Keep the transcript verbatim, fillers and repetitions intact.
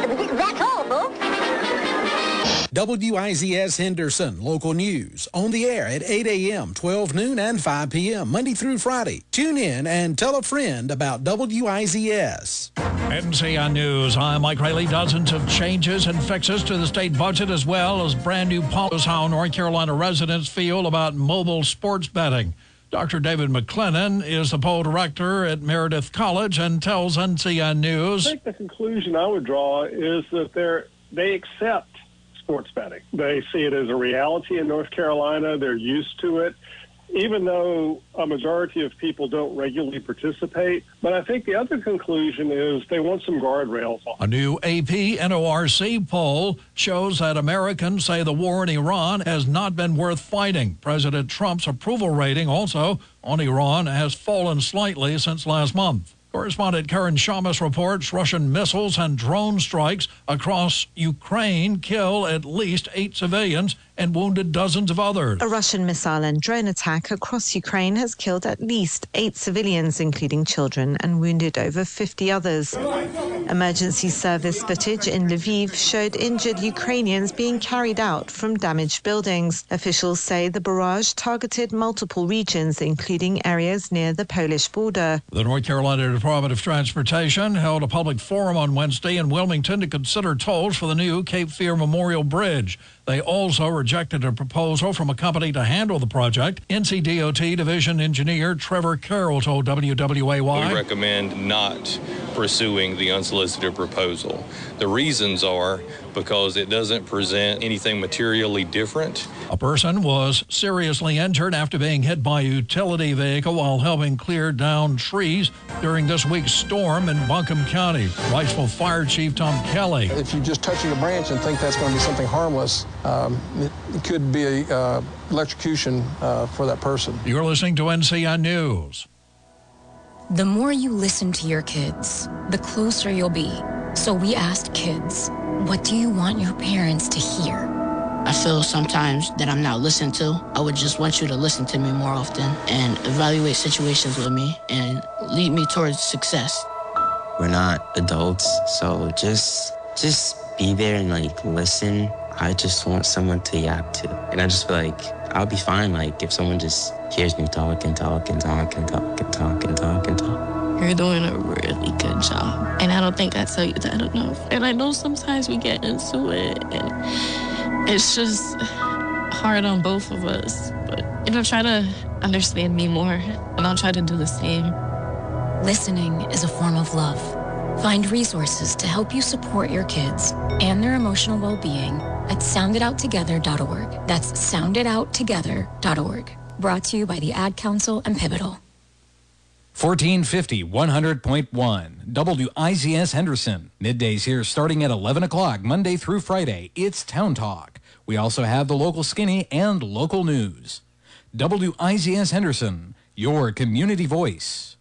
That's all, folks. W I Z S Henderson Local News. On the air at eight a.m., twelve noon, and five p.m., Monday through Friday. Tune in and tell a friend about W I Z S. N C I News. I'm Mike Riley. Dozens of changes and fixes to the state budget, as well as brand new policies how North Carolina residents feel about mobile sports betting. Doctor David McLennan is the poll director at Meredith College and tells N C I News. I think the conclusion I would draw is that they're, they accept sports betting. They see it as a reality in North Carolina. They're used to it, even though a majority of people don't regularly participate. But I think the other conclusion is they want some guardrails on. A new A P N O R C poll shows that Americans say the war in Iran has not been worth fighting. President Trump's approval rating also on Iran has fallen slightly since last month. Correspondent Karen Shamas reports Russian missiles and drone strikes across Ukraine kill at least eight civilians and wounded dozens of others. A Russian missile and drone attack across Ukraine has killed at least eight civilians, including children, and wounded over fifty others. Emergency service footage in Lviv showed injured Ukrainians being carried out from damaged buildings. Officials say the barrage targeted multiple regions, including areas near the Polish border. The North Carolina Department of Transportation held a public forum on Wednesday in Wilmington to consider tolls for the new Cape Fear Memorial Bridge. They also rejected a proposal from a company to handle the project. N C D O T Division Engineer Trevor Carroll told W W A Y. We recommend not pursuing the unsolicited proposal. The reasons are because it doesn't present anything materially different. A person was seriously injured after being hit by a utility vehicle while helping clear down trees during this week's storm in Buncombe County. Wrightsville Fire Chief Tom Kelly. If you're just touching a branch and think that's going to be something harmless, um, it, it could be a uh, electrocution uh, for that person. You're listening to N C I News. The more you listen to your kids, the closer you'll be. So we asked kids, what do you want your parents to hear? I feel sometimes that I'm not listened to. I would just want you to listen to me more often and evaluate situations with me and lead me towards success. We're not adults, so just just be there and like listen. I just want someone to yap to. And I just feel like I'll be fine like if someone just hears me talk and talk and talk and talk and talk and talk and talk. You're doing a really good job. And I don't think I tell you that enough. And I know sometimes we get into it and it's just hard on both of us. But, you know, try to understand me more and I'll try to do the same. Listening is a form of love. Find resources to help you support your kids and their emotional well-being at sound it out together dot org. That's sound it out together dot org. Brought to you by the Ad Council and Pivotal. fourteen fifty, one hundred point one, W I Z S Henderson. Middays here starting at eleven o'clock, Monday through Friday. It's Town Talk. We also have the local skinny and local news. W I Z S Henderson, your community voice.